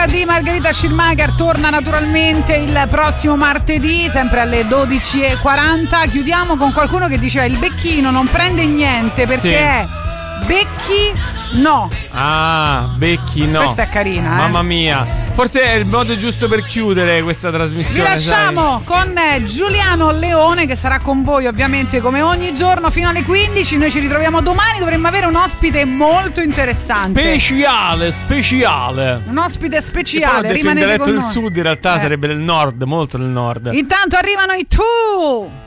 di Margherita Schirmacher torna naturalmente il prossimo martedì, sempre alle 12:40. Chiudiamo con qualcuno che diceva il becchino non prende niente perché è becchi no. Ah, becchi no. Questa è carina, Mamma mia. Forse è il modo giusto per chiudere questa trasmissione. Vi lasciamo con Giuliano Leone, che sarà con voi ovviamente come ogni giorno fino alle 15. Noi ci ritroviamo domani, dovremmo avere un ospite molto interessante. Speciale. Un ospite speciale. E poi ho detto in dialetto del sud, in realtà sarebbe del nord, molto del nord. Intanto arrivano i Tu.